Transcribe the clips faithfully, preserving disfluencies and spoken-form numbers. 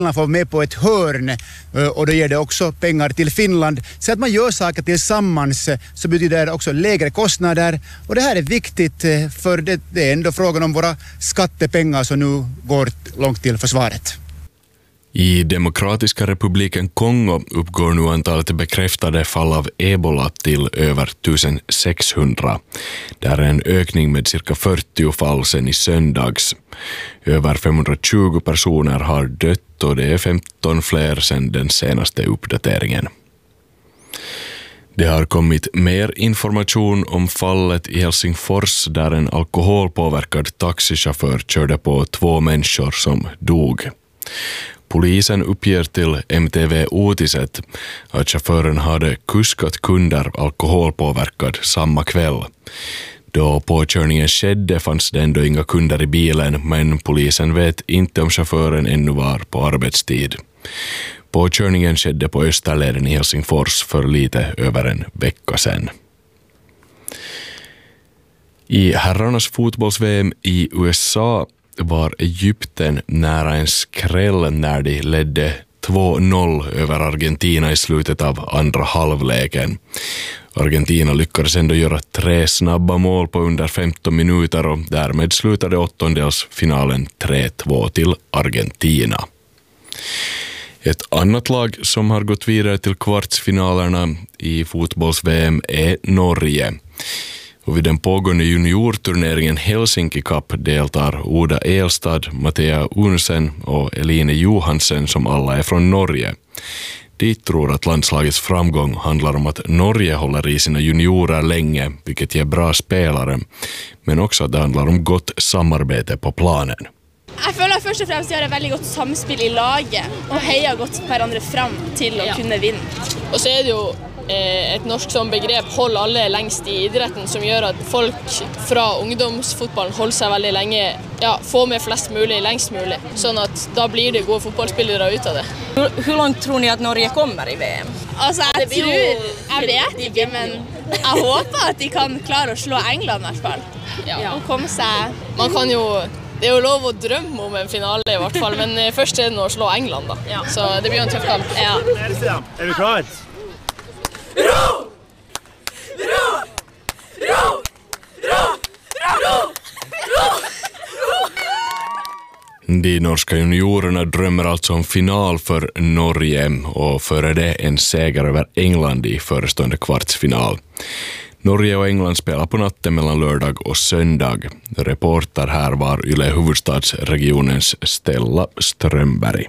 Finland får med på ett hörn och då ger det också pengar till Finland. Så att man gör saker tillsammans så betyder det också lägre kostnader och det här är viktigt för det, det är ändå frågan om våra skattepengar som nu går långt till försvaret. I Demokratiska republiken Kongo uppgår nu antalet bekräftade fall av ebola till över sexhundra. Det är en ökning med cirka fyrtio fall sedan i söndags. Över femhundratjugo personer har dött och det är femton fler sedan den senaste uppdateringen. Det har kommit mer information om fallet i Helsingfors där en alkoholpåverkad taxichaufför körde på två människor som dog. Polisen uppger till M T V Uutiset att chauffören hade kuskat kunder alkoholpåverkad samma kväll. Då påkörningen skedde fanns det ändå inga kunder i bilen, men polisen vet inte om chauffören ännu var på arbetstid. Påkörningen skedde på Österleden i Helsingfors för lite över en vecka sedan. I herrarnas fotbolls-V M i U S A var Egypten nära en skräll när de ledde två noll över Argentina i slutet av andra halvleken. Argentina lyckades ändå göra tre snabba mål på under femton minuter och därmed slutade åttondelsfinalen tre två till Argentina. Ett annat lag som har gått vidare till kvartsfinalerna i fotbolls-V M är Norge. Och vid den pågående juniorturneringen Helsinki Cup deltar Oda Elstad, Mattea Unsen och Eline Johansen som alla är från Norge. De tror att landslagets framgång handlar om att Norge håller i sina juniorer länge, vilket ger bra spelare, men också att det handlar om gott samarbete på planen. Jeg føler at først og fremst gjør et veldig godt samspill i laget og heier godt hverandre fram til å kunne vinne. Og så er det jo eh, et norsk som begrep hold alle lengst i idretten som gjør at folk fra ungdomsfotballen holder seg veldig lenge, ja, få med flest mulig lengst mulig, sånn at da blir det gode fotballspillere ut av det. Hur, hur långt tror ni att Norge kommer i V M? Altså, jeg tror, jeg vet ikke, men jeg håper at de kan klare å slå England i hvert fall. Ja. Og komme seg... Man kan jo... Det er jo lov å drømme om en finale i hvert fall, men først er det å slå England da. Ja. Så det blir jo en tøff kamp. Ja. Er vi klare? Ro! Ro! Ro! Ro! Ro! Ro! De norska juniorerna drömmer alltså om final för Norge och före det en seger över England i förestående kvartsfinal. Norge och England spelar på natten mellan lördag och söndag. Reporter här var Yle huvudstadsregionens Stella Strömberg.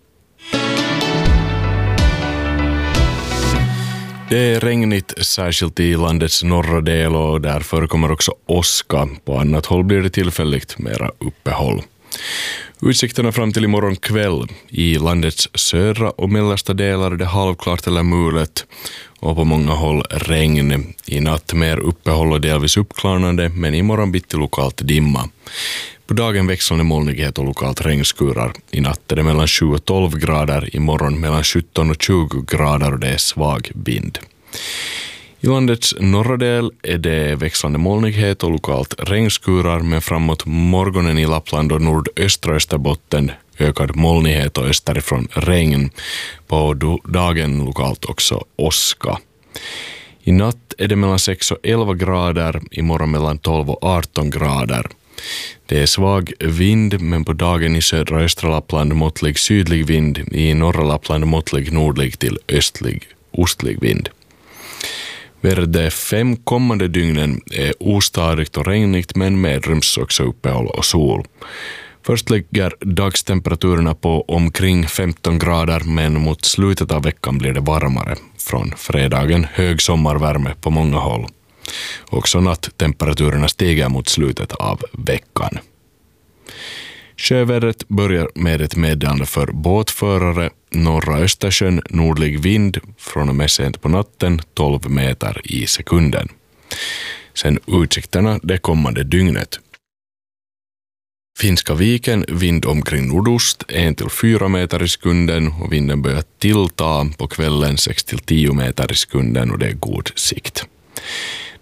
Det är regnigt särskilt i landets norra del och där förekommer också åska. På annat håll blir det tillfälligt mera uppehåll. Utsikterna fram till imorgon kväll. I landets södra och mellersta delar är det halvklart eller mulet och på många håll regn. I natt mer uppehåll och delvis uppklarnande, men imorgon bitti lokalt dimma. På dagen växlande molnighet och lokalt regnskurar. I natt är det mellan sju och tolv grader, imorgon mellan sjutton och tjugo grader och det är svag vind. I landets norra del är det växlande molnighet och lokalt regnskurar, men framåt morgonen i Lappland och nordöstra Österbotten ökad molnighet och österifrån regn. På dagen lokalt också åska. I natt är det mellan sex och elva grader, imorgon mellan tolv och arton grader. Det är svag vind, men på dagen i södra och östra Lappland måttlig sydlig vind, i norra Lappland måttlig nordlig till östlig ostlig vind. Väder fem kommande dygnen är ostadigt och regnigt, men medryms också uppehåll och sol. Först ligger dagstemperaturen på omkring femton grader, men mot slutet av veckan blir det varmare. Från fredagen hög sommarvärme på många håll. Också natttemperaturen stiger mot slutet av veckan. Sjövädret börjar med ett meddelande för båtförare. Norra Östersjön nordlig vind från och med sent på natten tolv meter i sekunden. Sen utsikterna det kommande dygnet. Finska viken vind omkring nordost en till fyra meter i sekunden och vinden börjar tillta på kvällen sex till tio meter i sekunden och det är god sikt.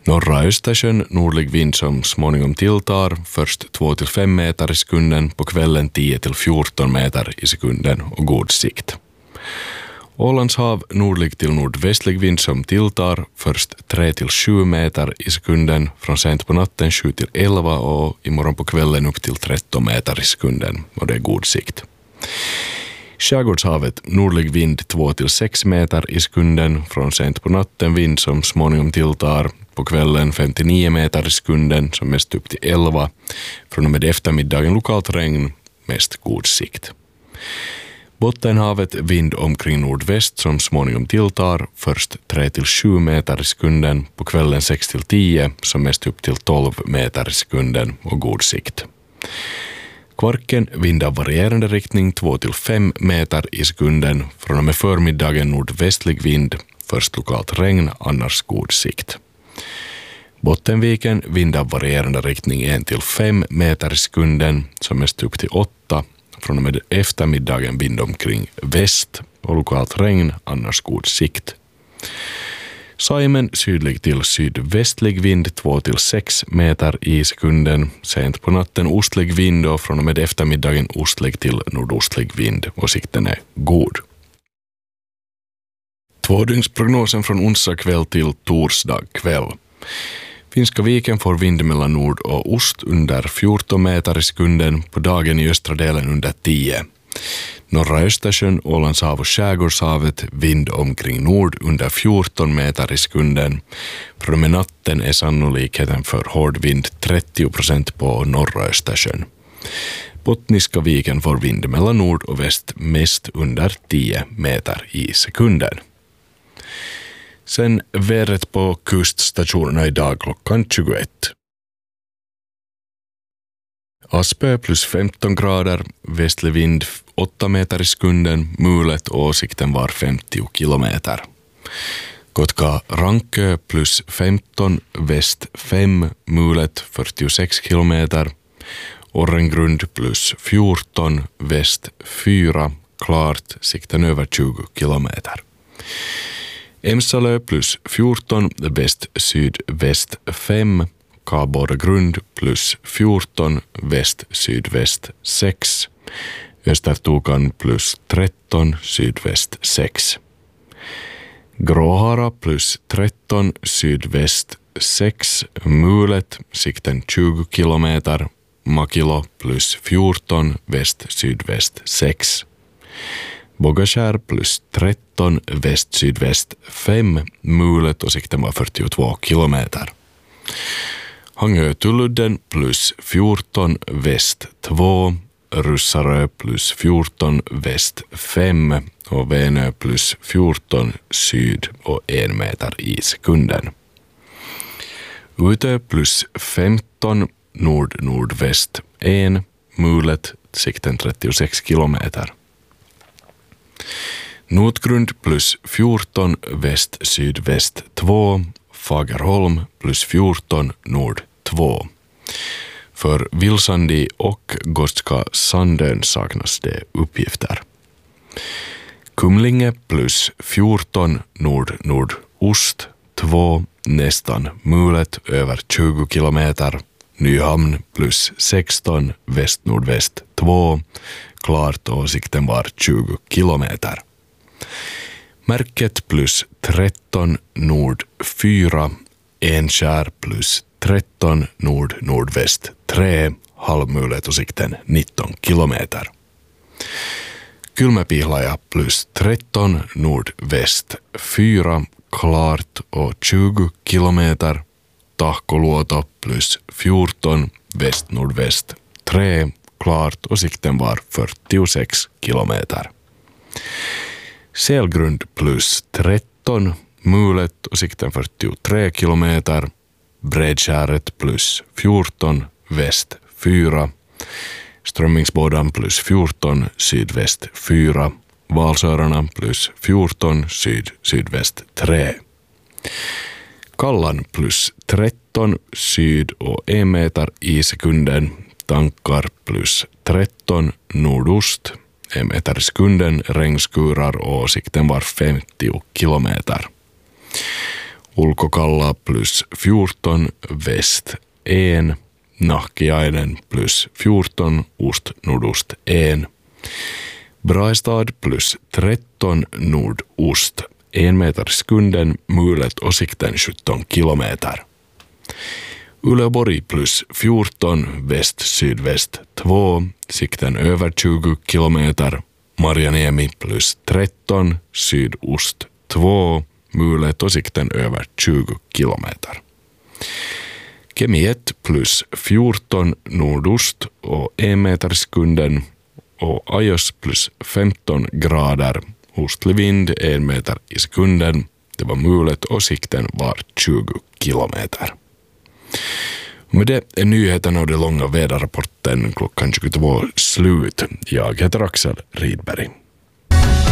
Norra Östersjön nordlig vind som småningom tilltar, först två till fem meter i sekunden, på kvällen tio till fjorton meter i sekunden och god sikt. Ålands hav nordlig till nordvästlig vind som tilltar, först tre till sju meter i sekunden, från sent på natten sju till elva och imorgon på kvällen upp till tretton meter i sekunden, och det är god sikt. Skärgårdshavet nordlig vind två till sex meter i sekunden, från sent på natten vind som småningom tilltar, på kvällen femtionio meter i sekunden, som mest upp till elva, från och med eftermiddagen lokalt regn, mest god sikt. Bottenhavet vind omkring nordväst som småningom tilltar, först tre till sju meter i sekunden, på kvällen sex till tio, som mest upp till tolv meter i sekunden och god sikt. Kvarken vind av varierande riktning två till fem meter i sekunden, från och med förmiddagen nordvästlig vind, först lokalt regn, annars god sikt. Bottenviken vind av varierande riktning en till fem meter i sekunden, som mest upp till åtta, från och med eftermiddagen vind omkring väst och lokalt regn, annars god sikt. Saimen sydlig till sydvästlig vind två till sex meter i sekunden, sent på natten ostlig vind och från och med eftermiddagen ostlig till nordostlig vind och sikten är god. Tvådygnsprognosen från onsdag kväll till torsdag kväll. Finska viken får vind mellan nord och ost under fjorton meter i sekunden, på dagen i östra delen under tio. Norra Östersjön, Ålands hav och Skärgårdshavet vind omkring nord under fjorton meter i sekunden. Från och med natten är sannolikheten för hård vind trettio procent på norra Östersjön. Bottniska viken får vind mellan nord och väst mest under tio meter i sekunden. Sen vädret på kuststationerna idag klockan tjugoett. Aspö plus femton grader, västlig vind åtta meter i sekunden, mulet och åsikten var femtio kilometer. Kotka Rankö plus femton, väst fem, mulet fyrtiosex kilometer. Orrengrund plus fjorton, väst fyra, klart, sikten över tjugo kilometer. Emsalö plus fjorton, väst sydväst fem, Karlborgrund plus fjorton, väst sydväst sex, Östertokan plus tretton, sydväst sex. Gråhara plus tretton, sydväst sex, mulet, sikten tjugo kilometer, Makilo plus fjorton, väst sydväst sex. Bogaskär plus tretton, väst sydväst fem, mulet och sikten var fyrtiotvå kilometer. Hangö-Tulludden plus fjorton, väst två, Russarö plus fjorton, väst fem och Vänö plus fjorton, syd och en meter i sekunden. Utö plus femton, nord-nordväst en, mulet, sikten trettiosex kilometer. Notgrund plus fjorton, väst sydväst två, Fagerholm plus fjorton, nord två. För Vilsandi och Gotska Sandön saknas det uppgifter. Kumlinge plus fjorton, nord-nordost två, nästan mulet över tjugo kilometer. Nyhamn plus sexton, väst-nordväst två, klart och sikten var tjugo kilometer. Märket plus tretton, nord fyra, Enskär plus tretton, nord-nordväst tre, halvmulet och sikten nitton kilometer. Kylmäpihlaja plus tretton, nordväst fyra, klart och tjugo kilometer. Tahkoluoto plus fjorton, väst-nordväst tre, klart och sikten var fyrtiosex kilometer. Sälgrund plus tretton, mulet och sikten fyrtiotre kilometer. Bredskäret plus fjorton, väst fyra. Strömmingsbådan plus fjorton, sydväst fyra. Valsörarna plus fjorton, syd-sydväst tre. Kallan plus tretton, syd och en meter i sekunden. Tankar plus tretton, nordost, en meter i sekunden, regnskurar och sikten var femtio kilometer. Ulkokalla plus fjorton, väst en, Nahkiainen plus fjorton, ost nordost en. Brastad plus tretton, nordost en meter sekunden, mulet och sikten sjutton kilometer. Uleåborg plus fjorton, väst sydväst två, sikten över tjugo kilometer. Marjaniemi plus tretton, sydost två, mulet och sikten över tjugo kilometer. Kemi ett plus fjorton, nordost och en meter sekunden. Och Ajos plus femton grader, ostlig vind en meter i sekunden. Det var mulet och sikten var tjugo kilometer. Med det är nyheterna och det långa väderrapporten klockan tjugotvå slut. Jag heter Axel Rydberg.